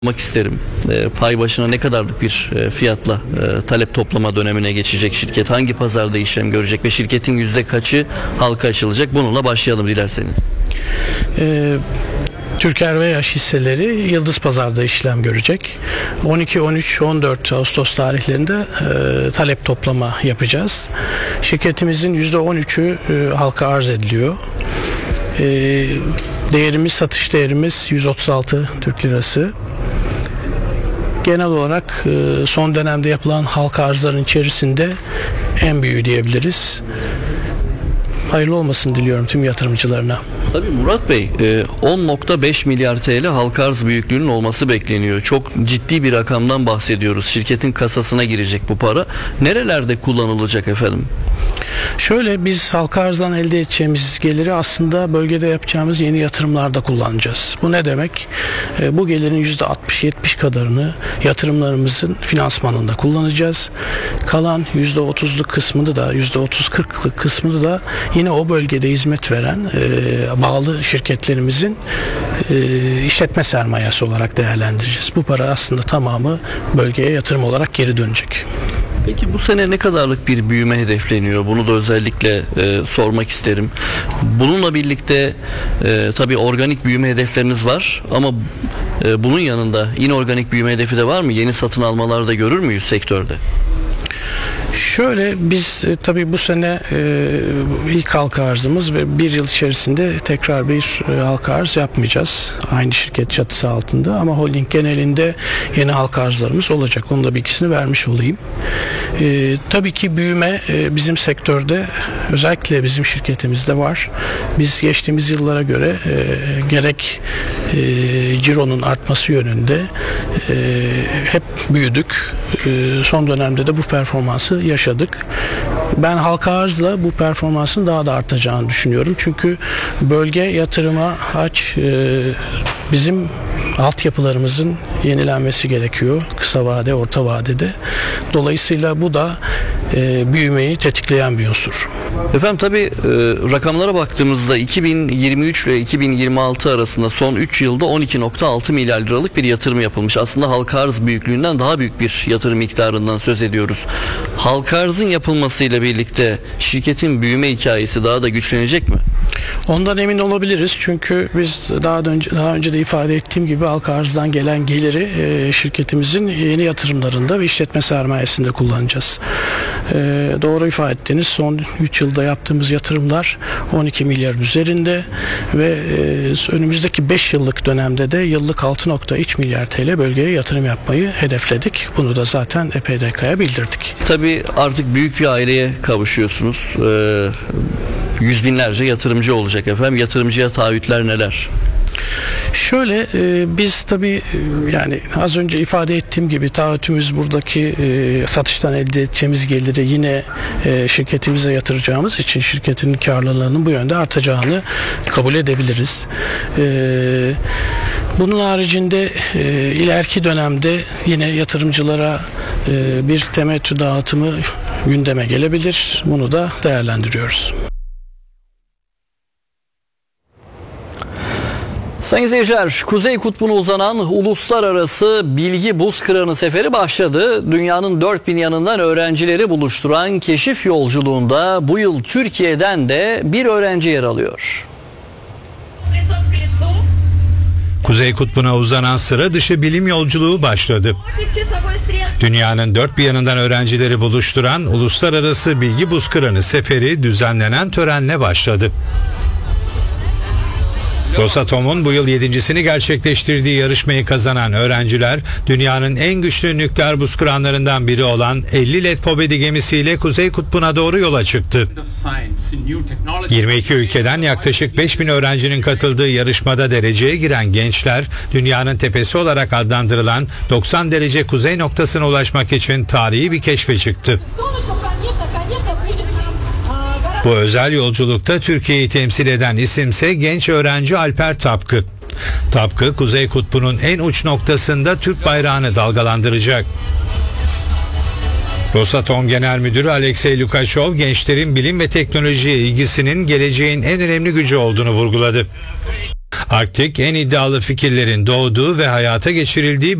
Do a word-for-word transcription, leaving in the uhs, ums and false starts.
Olmak isterim. E, pay başına ne kadarlık bir e, fiyatla e, talep toplama dönemine geçecek şirket? Hangi pazarda işlem görecek ve şirketin yüzde kaçı halka açılacak? Bununla başlayalım dilerseniz. Ee, Türker ve Yaş hisseleri Yıldız Pazar'da işlem görecek. on iki, on üç, on dört Ağustos tarihlerinde e, talep toplama yapacağız. Şirketimizin yüzde on üçü e, halka arz ediliyor. E, değerimiz, satış değerimiz yüz otuz altı Türk Lirası. Genel olarak e, son dönemde yapılan halka arzların içerisinde en büyüğü diyebiliriz. Hayırlı olmasını diliyorum tüm yatırımcılarına. Tabii Murat Bey, on nokta beş milyar T L halka arz büyüklüğünün olması bekleniyor. Çok ciddi bir rakamdan bahsediyoruz. Şirketin kasasına girecek bu para. Nerelerde kullanılacak efendim? Şöyle, biz halka arzdan elde edeceğimiz geliri aslında bölgede yapacağımız yeni yatırımlarda kullanacağız. Bu ne demek? E, bu gelirin yüzde altmış yetmiş kadarını yatırımlarımızın finansmanında kullanacağız. Kalan yüzde otuzluk kısmını da yüzde otuz kırklık kısmını da yine o bölgede hizmet veren e, bağlı şirketlerimizin e, işletme sermayesi olarak değerlendireceğiz. Bu para aslında tamamı bölgeye yatırım olarak geri dönecek. Peki bu sene ne kadarlık bir büyüme hedefleniyor? Bunu da özellikle e, sormak isterim. Bununla birlikte e, tabii organik büyüme hedefleriniz var ama e, bunun yanında inorganik büyüme hedefi de var mı? Yeni satın almalar da görür müyüz sektörde? Şöyle, biz e, tabii bu sene e, ilk halka arzımız ve bir yıl içerisinde tekrar bir e, halka arz yapmayacağız. Aynı şirket çatısı altında ama holding genelinde yeni halka arzlarımız olacak. Onun da bilgisini vermiş olayım. E, tabii ki büyüme e, bizim sektörde, özellikle bizim şirketimizde var. Biz geçtiğimiz yıllara göre e, gerek e, cironun artması yönünde e, hep büyüdük. E, son dönemde de bu performansı yaşadık. Ben halka arzla bu performansın daha da artacağını düşünüyorum. Çünkü bölge yatırıma aç, e, bizim altyapılarımızın yenilenmesi gerekiyor kısa vade, orta vadede. Dolayısıyla bu da e, büyümeyi tetikleyen bir unsur. Efendim tabii e, rakamlara baktığımızda iki bin yirmi üç ile iki bin yirmi altı arasında son üç yılda on iki nokta altı milyar liralık bir yatırım yapılmış. Aslında halka arz büyüklüğünden daha büyük bir yatırım miktarından söz ediyoruz. Halka arzın yapılmasıyla birlikte şirketin büyüme hikayesi daha da güçlenecek mi? Ondan emin olabiliriz çünkü biz daha önce daha önce de ifade ettiğim gibi halka arzdan gelen geliri e, şirketimizin yeni yatırımlarında ve işletme sermayesinde kullanacağız. E, doğru ifade ettiniz. Son üç yılda yaptığımız yatırımlar on iki milyar üzerinde ve e, önümüzdeki beş yıllık dönemde de yıllık altı nokta üç milyar T L bölgeye yatırım yapmayı hedefledik. Bunu da zaten E P D K'ya bildirdik. Tabii artık büyük bir aileye kavuşuyorsunuz. Ee, yüz binlerce yatırımcı olacak efendim. Yatırımcıya taahhütler neler? Şöyle, e, biz tabii e, yani az önce ifade ettiğim gibi taahhütümüz buradaki e, satıştan elde edeceğimiz geliri yine e, şirketimize yatıracağımız için şirketin karlılığının bu yönde artacağını kabul edebiliriz. E, bunun haricinde e, ileriki dönemde yine yatırımcılara e, bir temettü dağıtımı gündeme gelebilir. Bunu da değerlendiriyoruz. Sayın seyirciler, Kuzey Kutbu'na uzanan uluslararası bilgi buz kıranı seferi başladı. Dünyanın dört bin yanından öğrencileri buluşturan keşif yolculuğunda bu yıl Türkiye'den de bir öğrenci yer alıyor. Kuzey Kutbu'na uzanan sıra dışı bilim yolculuğu başladı. Dünyanın dört bir yanından öğrencileri buluşturan uluslararası bilgi buz kıranı seferi düzenlenen törenle başladı. Rosatom'un bu yıl yedincisini gerçekleştirdiği yarışmayı kazanan öğrenciler, dünyanın en güçlü nükleer buz kıranlarından biri olan elli led Pobedi gemisiyle Kuzey Kutbu'na doğru yola çıktı. yirmi iki ülkeden yaklaşık beş bin öğrencinin katıldığı yarışmada dereceye giren gençler, dünyanın tepesi olarak adlandırılan doksan derece kuzey noktasına ulaşmak için tarihi bir keşfe çıktı. Bu özel yolculukta Türkiye'yi temsil eden isimse genç öğrenci Alper Tapkı. Tapkı, Kuzey Kutbu'nun en uç noktasında Türk bayrağını dalgalandıracak. Rosatom Genel Müdürü Alexey Lukashov, gençlerin bilim ve teknolojiye ilgisinin geleceğin en önemli gücü olduğunu vurguladı. Arktik en iddialı fikirlerin doğduğu ve hayata geçirildiği